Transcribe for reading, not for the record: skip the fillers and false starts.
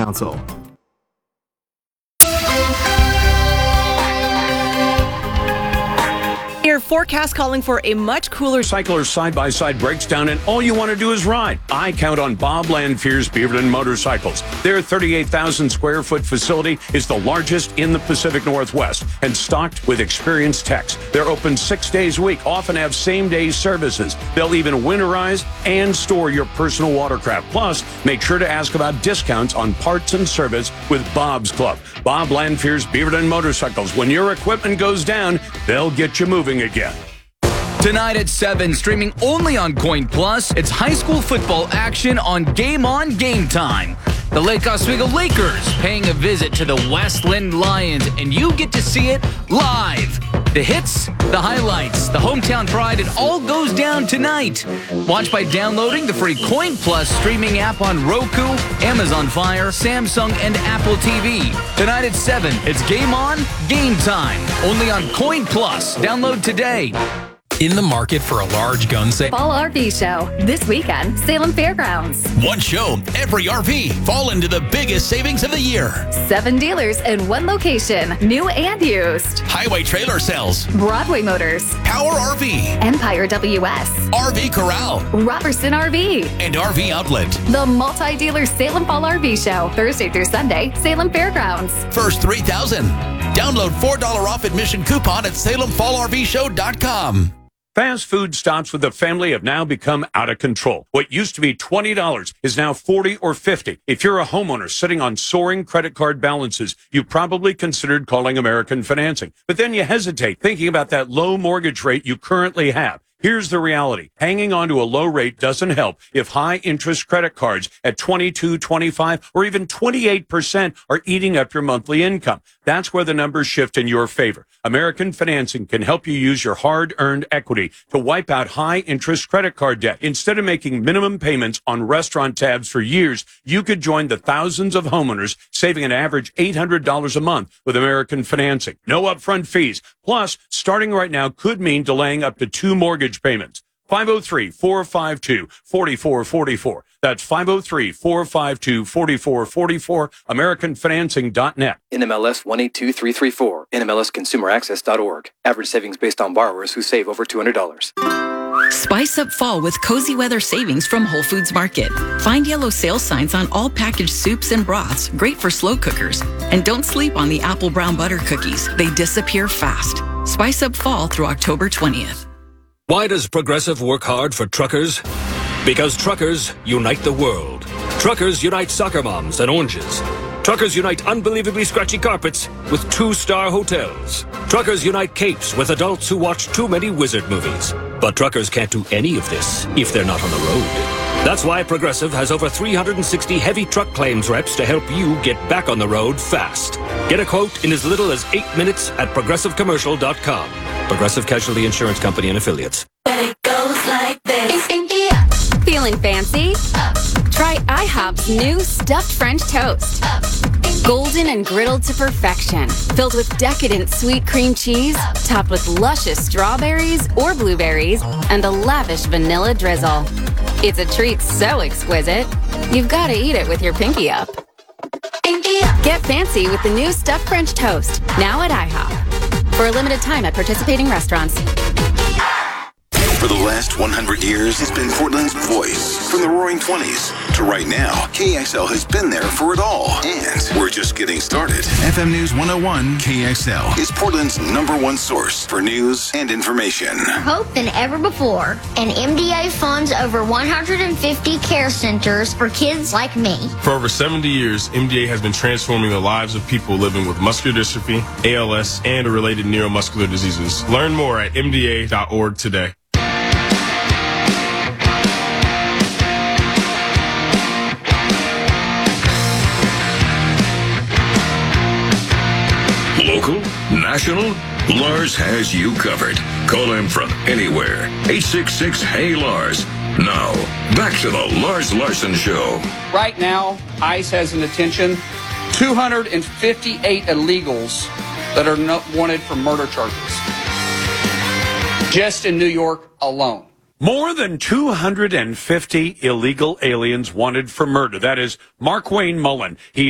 Council. Your forecast calling for a much cooler Cycler side-by-side breaks down and all you want to do is ride. I count on Bob Lanfear's Beaverton Motorcycles. Their 38,000 square foot facility is the largest in the Pacific Northwest and stocked with experienced techs. They're open 6 days a week, often have same-day services. They'll even winterize and store your personal watercraft. Plus, make sure to ask about discounts on parts and service with Bob's Club. Bob Lanfear's Beaverton Motorcycles. When your equipment goes down, they'll get you moving again. Tonight at 7, streaming only on Coin Plus, it's high school football action on Game Time. The Lake Oswego Lakers paying a visit to the Westland Lions, and you get to see it live. The hits, the highlights, the hometown pride, it all goes down tonight. Watch by downloading the free Coin Plus streaming app on Roku, Amazon Fire, Samsung, and Apple TV. Tonight at 7, it's Game Time, only on Coin Plus. Download today. In the market for a large gun sale? Fall RV Show, this weekend, Salem Fairgrounds. One show, every RV. Fall into the biggest savings of the year. 7 dealers in one location, new and used. Highway trailer sales. Broadway Motors. Power RV. Empire WS. RV Corral. Robertson RV. And RV Outlet. The multi-dealer Salem Fall RV Show, Thursday through Sunday, Salem Fairgrounds. First 3,000. Download $4 off admission coupon at SalemFallRVShow.com. Fast food stops with the family have now become out of control. What used to be $20 is now $40 or $50. If you're a homeowner sitting on soaring credit card balances, you probably considered calling American Financing. But then you hesitate, thinking about that low mortgage rate you currently have. Here's the reality. Hanging on to a low rate doesn't help if high-interest credit cards at 22, 25, or even 28% are eating up your monthly income. That's where the numbers shift in your favor. American Financing can help you use your hard-earned equity to wipe out high-interest credit card debt. Instead of making minimum payments on restaurant tabs for years, you could join the thousands of homeowners saving an average $800 a month with American Financing. No upfront fees. Plus, starting right now could mean delaying up to 2 mortgage payments. 503-452-4444. That's 503-452-4444. AmericanFinancing.net. NMLS 182334. NMLSConsumerAccess.org. Average savings based on borrowers who save over $200. Spice up fall with cozy weather savings from Whole Foods Market. Find yellow sale signs on all packaged soups and broths, great for slow cookers. And don't sleep on the apple brown butter cookies. They disappear fast. Spice up fall through October 20th. Why does Progressive work hard for truckers? Because truckers unite the world. Truckers unite soccer moms and oranges. Truckers unite unbelievably scratchy carpets with 2-star hotels. Truckers unite capes with adults who watch too many wizard movies. But truckers can't do any of this if they're not on the road. That's why Progressive has over 360 heavy truck claims reps to help you get back on the road fast. Get a quote in as little as 8 minutes at ProgressiveCommercial.com. Progressive Casualty Insurance Company and Affiliates. But it goes like this. Feeling fancy? Try IHOP's new stuffed French toast. Golden and griddled to perfection. Filled with decadent sweet cream cheese, topped with luscious strawberries or blueberries, and a lavish vanilla drizzle. It's a treat so exquisite, you've got to eat it with your pinky up. Get fancy with the new stuffed French toast, now at IHOP. For a limited time at participating restaurants. For the last 100 years, it's been Portland's voice. From the Roaring 20s to right now, KXL has been there for it all. And we're just getting started. FM News 101 KXL is Portland's #1 source for news and information. Hope than ever before, and MDA funds over 150 care centers for kids like me. For over 70 years, MDA has been transforming the lives of people living with muscular dystrophy, ALS, and related neuromuscular diseases. Learn more at MDA.org today. Local, national, Lars has you covered. Call him from anywhere. 866-HEY-LARS. Now, back to the Lars Larson Show. Right now, ICE has in detention 258 illegals that are not wanted for murder charges. Just in New York alone. More than 250 illegal aliens wanted for murder. That is Mark Wayne Mullen. He